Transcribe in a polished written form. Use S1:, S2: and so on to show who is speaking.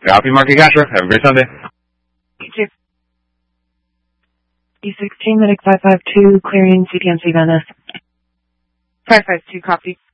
S1: Copy, Marky Gasher. Have a great Sunday.
S2: You too. E16 Medic 552, clearing CPMC Venice.
S3: 552, copy.